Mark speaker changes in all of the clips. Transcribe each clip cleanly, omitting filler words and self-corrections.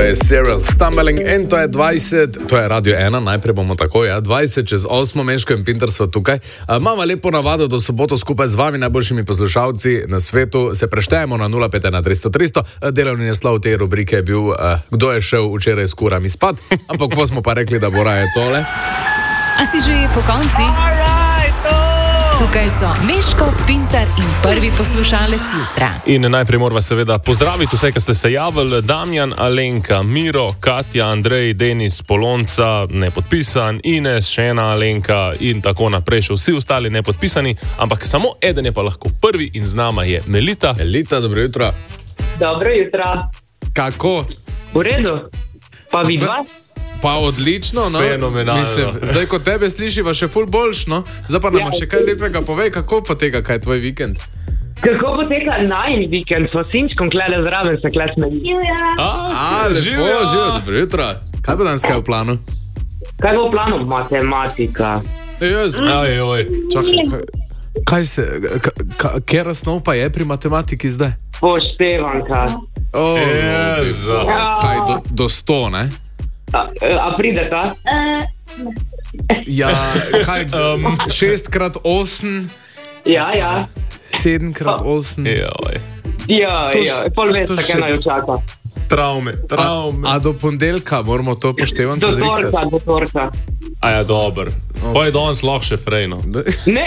Speaker 1: je Serial Stumbling in to je 20, to je Radio 1, najprej bomo tako, 20 čez 8, Meško in Pintar sva tukaj. Imamo lepo navado, da soboto skupaj z vami, najboljšimi poslušalci na svetu, se preštejemo na 051300300. Delovni naslov te rubrike je bil, kdo je šel včeraj s kurami spat, ampak pa smo pa rekli, da bo raje tole.
Speaker 2: A si že po konci? Tukaj so Meško, Pintar in prvi poslušalec jutra.
Speaker 3: In najprej morava seveda pozdraviti vse, ki ste se javili. Damjan, Alenka, Miro, Katja, Andrej, Denis, Polonca, nepodpisan, Ines, še ena Alenka in tako naprej, še vsi ostali nepodpisani, ampak samo eden je pa lahko prvi in z nama je Melita.
Speaker 1: Melita, dobro jutro.
Speaker 4: Dobro jutro.
Speaker 1: Kako?
Speaker 4: V redu. Pa vidva?
Speaker 1: Pa odlično, no.
Speaker 3: Fenomenalno.
Speaker 1: Mislim, zdaj, ko tebe slišiva še ful boljš, no. Zdaj pa nam še kaj lepega povej, kako poteka, kaj je tvoj vikend?
Speaker 4: Kako poteka najin vikend? So sinčkom klele zraven, se kle smeli.
Speaker 1: Živijo, dobro jutro. Kaj bo danes kaj v planu?
Speaker 4: Kaj bo v planu? Matematika.
Speaker 1: Čakaj, kaj se, kera snov pa je pri matematiki zdaj?
Speaker 4: Poštevanka.
Speaker 1: Kaj, do 100, ne?
Speaker 4: A prideta?
Speaker 1: Ja, kaj, 6x8?
Speaker 4: Ja.
Speaker 1: 7x8?
Speaker 4: Ja, pol mesta, kaj naj čaka.
Speaker 3: Travme.
Speaker 1: A do ponedeljka moramo to poštevanko zrihtati?
Speaker 4: Do torka.
Speaker 3: A ja, dober. Pa je danes lahko še frejno.
Speaker 4: Ne!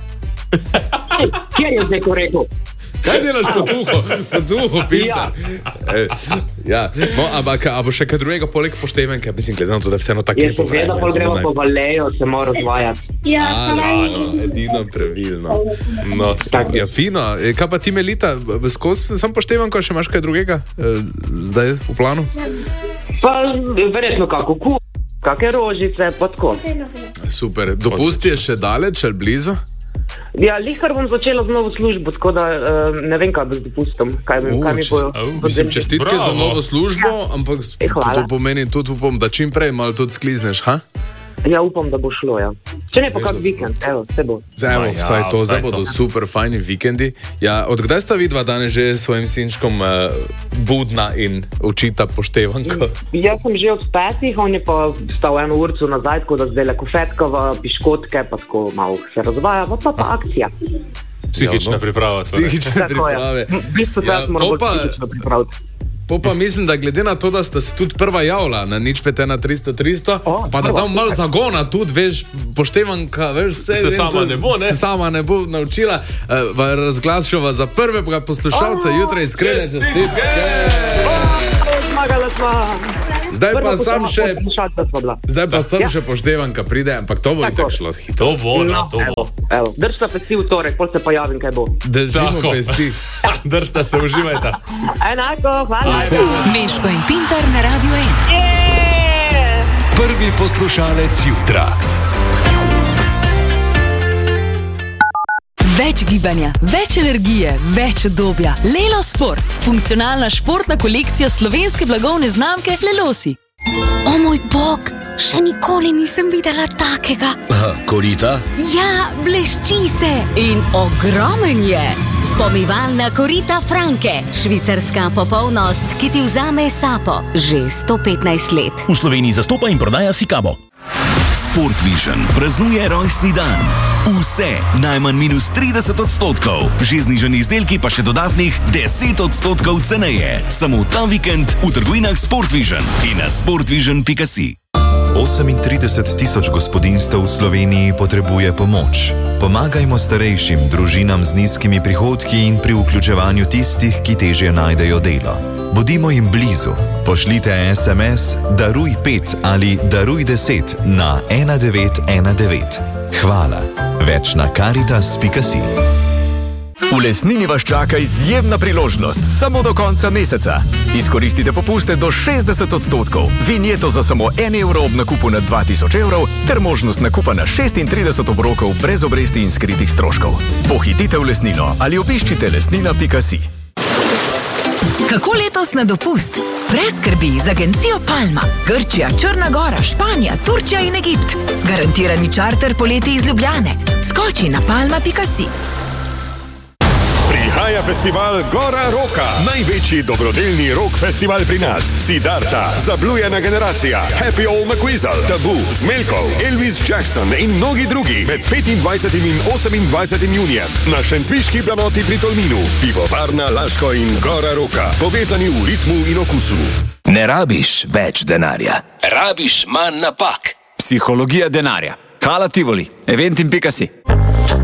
Speaker 4: Kjer je zdaj to rekel?
Speaker 1: Kaj delaš po duhu, Pintar? Ja. No, ampak, a bo še kaj drugega poleg poštevenke? Mislim, gledam to, da vseeno tako lepo vreme.
Speaker 4: Jaz pol gremo po Valejo, se mora razvajati.
Speaker 1: Edino pravilno. No, ja, fino. Kaj pa ti, Melita, sam poštevenko, še imaš kaj drugega zdaj v planu?
Speaker 4: Pa verjetno kako kakšne rožice, pa tako.
Speaker 1: Super. Dopust je še daleč ali blizu?
Speaker 4: Ja, lihkar bom začela z novo službo, tako da ne vem, kaj bo z dopustom. Kaj mi bojo...
Speaker 1: Mislim, čestitke za novo službo, ampak to pomeni tudi, upam, da čim prej malo tudi sklizneš, ha?
Speaker 4: Ja, upam, da bo šlo, ja. Če ne pa kak vikend, vse bo.
Speaker 1: Vsaj to, zdaj bodo super fajni vikendi. Ja, odkdaj sta vidva danes že s svojim sinčkom budna in učita poštevanko?
Speaker 4: Jaz sem že od 5, on je pa stal 1 urcu nazaj, tako da zdaj le kofetkava, piškotke, pa tako malo se razvaja, pa akcija.
Speaker 3: Psihična priprava.
Speaker 1: Psihične priprave.
Speaker 4: V bistvu teraz moramo psihično pripraviti.
Speaker 1: Pa mislim, da glede na to, da sta se tudi prva javila na 051300300, pa da tam malo zagona tudi, veš, poštevanka, veš,
Speaker 3: se sama ne bo, ne?
Speaker 1: Se sama ne bo naučila. Razglašava za prvega poslušalca jutra iskrene čestitke.
Speaker 4: Zmagala sva.
Speaker 1: Zdaj pa sam še poštevanka pride, ampak to bo itak šlo hitro.
Speaker 3: To bo.
Speaker 4: Evo, držta pesti v torek, pol se pa javim, kaj bo.
Speaker 1: Držimo pesti.
Speaker 3: Držta se, uživajte.
Speaker 4: Enako, hvala.
Speaker 2: Meško in Pintar na Radio 1.
Speaker 5: Prvi poslušalec jutra.
Speaker 2: Več gibanja, več energije, več udobja. Lelo Sport. Funkcionalna športna kolekcija slovenske blagovne znamke Lelosi.
Speaker 6: O moj bog, še nikoli nisem videla takega.
Speaker 5: Korita?
Speaker 6: Ja, blešči se in ogromen je. Pomivalna korita Franke. Švicarska popolnost, ki ti vzame sapo. Že 115 let.
Speaker 5: V Sloveniji zastopa in prodaja Sikamo. Sport Vision praznuje rojstni dan. Vse najmanj -30%. Že znižani izdelki pa še dodatnih 10% ceneje. Samo ta vikend v trgovinah Sport Vision in na sportvision.si.
Speaker 7: 38 000 gospodinjstev v Sloveniji potrebuje pomoč. Pomagajmo starejšim, družinam z nizkimi prihodki in pri vključevanju tistih, ki težje najdejo delo. Bodimo jim blizu. Pošljite SMS Daruj 5 ali Daruj 10 na 1919. Hvala. Več na caritas.si.
Speaker 5: V Lesnini vas čaka izjemna priložnost samo do konca meseca. Izkoristite popuste do 60%, vinjeto za samo 1 evro ob nakupu na 2000 evrov ter možnost nakupa na 36 obrokov brez obresti in skritih stroškov. Pohitite v Lesnino ali obiščite lesnina.si.
Speaker 2: Kako letos na dopust? Brez skrbi z agencijo Palma. Grčija, Črna Gora, Španija, Turčija in Egipt. Garantirani čarter poleti iz Ljubljane. Skoči na palma.si.
Speaker 8: Prihaja festival Gora Roka, največji dobrodelni rock festival pri nas. Siddharta, Zablujena generacija, Happy All McQuizzle, Tabu, Zmelkov, Elvis Jackson in mnogi drugi med 25. in 28. junijem na Šentviški planoti pri Tolminu. Pivovarna Laško in Gora Roka, povezani v ritmu in okusu.
Speaker 9: Ne rabiš več denarja, rabiš manj napak.
Speaker 10: Psihologija denarja. Hala Tivoli, eventim.si.